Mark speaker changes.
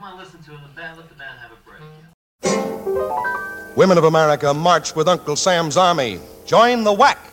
Speaker 1: want to listen to the band. Let the band have a break.
Speaker 2: Women of America, march with Uncle Sam's army. Join the WAC.